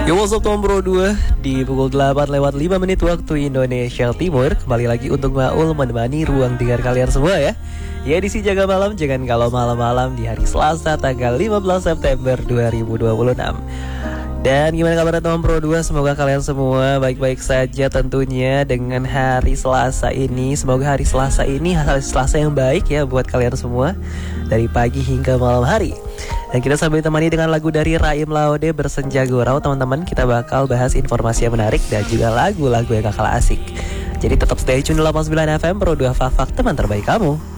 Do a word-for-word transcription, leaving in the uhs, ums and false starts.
Yo, what's up teman Bro dua. Di pukul delapan lewat lima menit waktu Indonesia Timur. Kembali lagi untuk Maul menemani ruang dengar kalian semua ya. Ya, edisi Jaga Malam, jangan kalau malam-malam di hari Selasa tanggal lima belas September dua ribu dua puluh enam. Dan gimana kabar teman Pro dua? Semoga kalian semua baik-baik saja tentunya dengan hari Selasa ini. Semoga hari Selasa ini hari Selasa yang baik ya buat kalian semua, dari pagi hingga malam hari. Dan kita sambil ditemani dengan lagu dari Raim Laude, Bersenja Gurau. Teman-teman, kita bakal bahas informasi yang menarik dan juga lagu-lagu yang gak kalah asik. Jadi tetap stay tune delapan puluh sembilan F M Pro dua, Fak-Fak teman terbaik kamu.